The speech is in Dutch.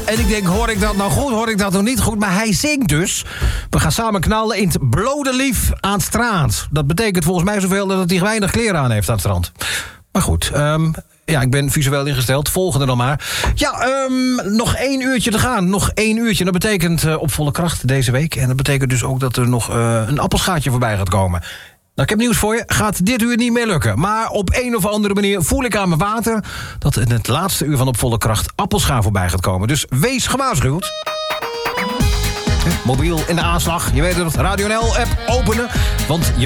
En ik denk, hoor ik dat nou goed, hoor ik dat nog niet goed? Maar hij zingt dus. We gaan samen knallen in het blode lief aan het strand. Dat betekent volgens mij zoveel dat hij weinig kleren aan heeft aan het strand. Maar goed, ja, ik ben visueel ingesteld. Volgende dan maar. Ja, nog 1 uurtje te gaan. Nog 1 uurtje. Dat betekent op volle kracht deze week. En dat betekent dus ook dat er nog een appelschaatje voorbij gaat komen. Nou, ik heb nieuws voor je. Gaat dit uur niet meer lukken. Maar op een of andere manier voel ik aan mijn water dat in het laatste uur van Op Volle Kracht appelscha voorbij gaat komen. Dus wees gewaarschuwd. Mobiel in de aanslag. Je weet het, Radio NL-app openen. Want je